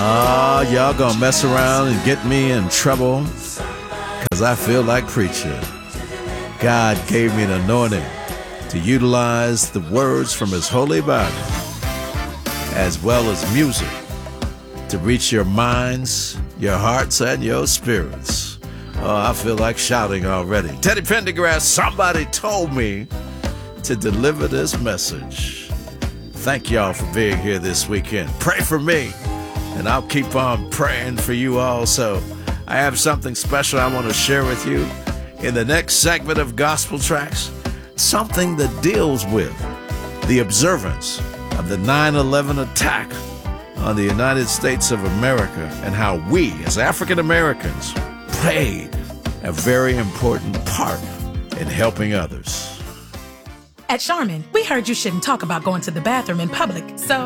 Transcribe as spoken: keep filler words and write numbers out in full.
Ah, y'all gonna mess around and get me in trouble because I feel like preaching. God gave me an anointing to utilize the words from his holy Bible as well as music to reach your minds, your hearts, and your spirits. Oh, I feel like shouting already. Teddy Pendergrass, somebody told me to deliver this message. Thank y'all for being here this weekend. Pray for me, and I'll keep on praying for you also. I have something special I want to share with you in the next segment of Gospel Tracks, something that deals with the observance of the nine eleven attack on the United States of America and how we, as African Americans, played a very important part in helping others. At Charmin, we heard you shouldn't talk about going to the bathroom in public, so